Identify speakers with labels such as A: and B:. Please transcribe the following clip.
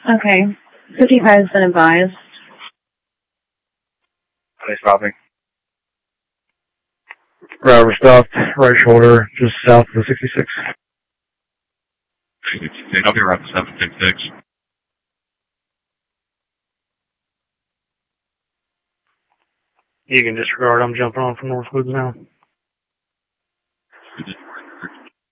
A: Okay. 55 has been advised.
B: Are they stopping?
C: Driver stopped, right shoulder, just south of the 66.
B: I'll be around the 766.
C: You can disregard, I'm jumping on from North Woods now.